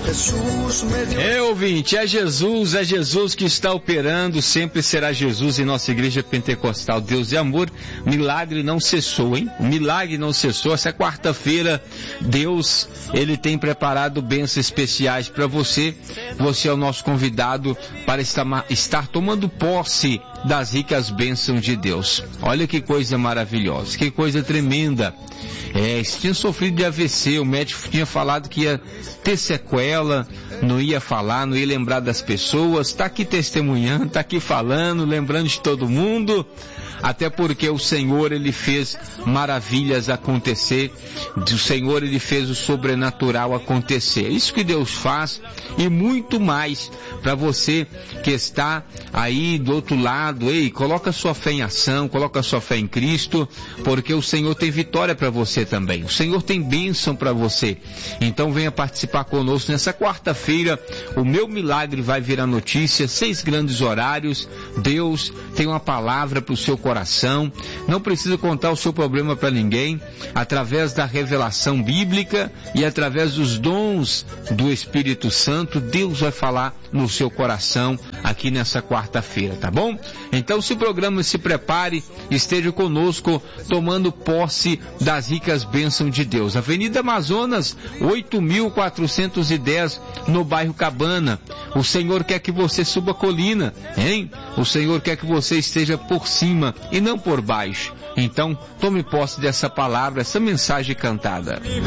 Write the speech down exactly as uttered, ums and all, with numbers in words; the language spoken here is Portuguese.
É, ouvinte, é Jesus, é Jesus que está operando, sempre será Jesus em nossa igreja pentecostal. Deus de amor, milagre não cessou, hein? O milagre não cessou. Essa quarta-feira, Deus, Ele tem preparado bênçãos especiais para você. Você é o nosso convidado para estar, estar tomando posse das ricas bênçãos de Deus. Olha que coisa maravilhosa, que coisa tremenda. É, tinha sofrido de A V C, o médico tinha falado que ia ter sequela, não ia falar, não ia lembrar das pessoas, está aqui testemunhando, está aqui falando, lembrando de todo mundo, até porque o Senhor, Ele fez maravilhas acontecer, o Senhor, Ele fez o sobrenatural acontecer. É isso que Deus faz e muito mais para você que está aí do outro lado. Ei, coloca sua fé em ação, coloca sua fé em Cristo, porque o Senhor tem vitória para você também. O Senhor tem bênção para você. Então venha participar conosco nessa quarta-feira. O meu milagre vai virar notícia, seis grandes horários. Deus tem uma palavra para o seu coração. Não precisa contar o seu problema para ninguém. Através da revelação bíblica e através dos dons do Espírito Santo, Deus vai falar no seu coração aqui nessa quarta-feira, tá bom? Então se programa, se prepare, esteja conosco tomando posse das ricas bênçãos de Deus. Avenida Amazonas, oito mil quatrocentos e dez, no bairro Cabana. O Senhor quer que você suba a colina, hein? O Senhor quer que você esteja por cima e não por baixo. Então, tome posse dessa palavra, essa mensagem cantada.